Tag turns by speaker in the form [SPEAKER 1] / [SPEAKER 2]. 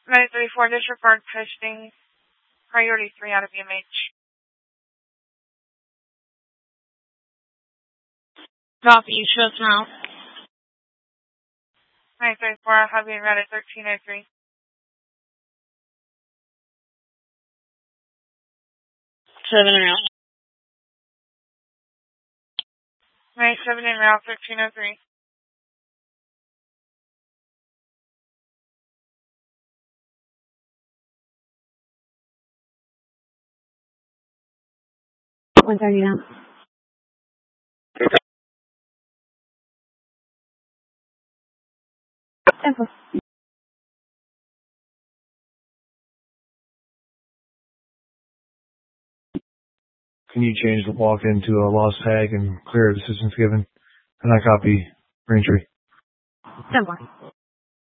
[SPEAKER 1] 934 disregard posting. Priority 3 out of UMH.
[SPEAKER 2] Copy, East Coast now.
[SPEAKER 1] 934, I have you read at 1303.
[SPEAKER 2] 7 and out.
[SPEAKER 1] 97 en route, 1303.
[SPEAKER 2] What's our now? Simple.
[SPEAKER 3] Can you change the walk-in to a lost tag and clear assistance given? And I copy Braintree.
[SPEAKER 2] Simple.